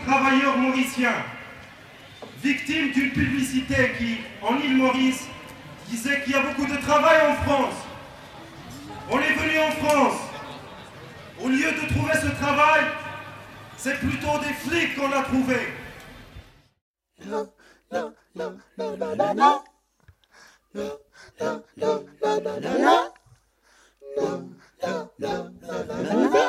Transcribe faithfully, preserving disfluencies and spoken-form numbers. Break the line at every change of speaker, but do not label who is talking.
travailleurs mauriciens, victimes d'une publicité qui, en île Maurice, disait qu'il y a beaucoup de travail en France. On est venu en France. Au lieu de trouver ce travail, c'est plutôt des flics qu'on a trouvé. La, la, la, la, la, la, la. La, la, la, la, la, la, la. La, la, la, la, la, la.